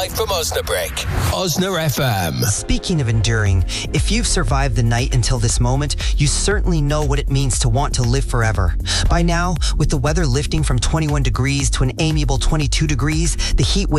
live from Osnabrück. Osna FM. Speaking of enduring, if you've survived the night until this moment, you certainly know what it means to want to live forever. By now, with the weather lifting from 21 degrees to an amiable 22 degrees, the heat wave